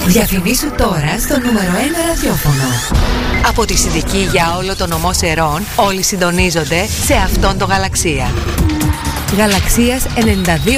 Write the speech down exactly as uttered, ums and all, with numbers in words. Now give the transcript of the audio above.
Διαφημίσου τώρα στο νούμερο ένα ραδιόφωνο. Από τη Συνδική για όλο το νομό Σερών, όλοι συντονίζονται σε αυτόν το Γαλαξία. Γαλαξίας ενενήντα δύο